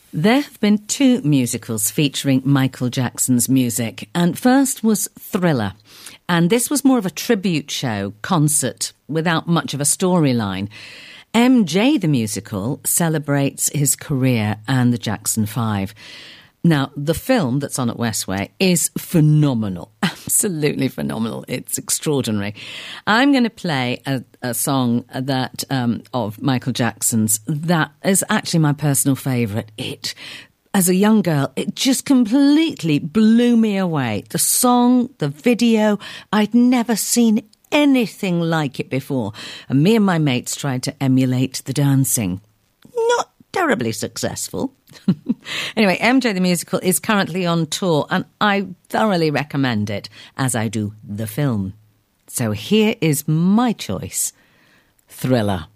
There have been two musicals featuring Michael Jackson's music, and first was Thriller. And this was more of a tribute show, concert, without much of a storyline. MJ the Musical celebrates his career and the Jackson 5. Now, the film that's on at Westway is phenomenal, absolutely phenomenal. It's extraordinary. I'm going to play a song that of Michael Jackson's that is actually my personal favourite. As a young girl, it just completely blew me away. The song, the video, I'd never seen anything like it before. And me and my mates tried to emulate the dancing. Not terribly successful. Anyway, MJ the Musical is currently on tour and I thoroughly recommend it, as I do the film. So here is my choice, Thriller.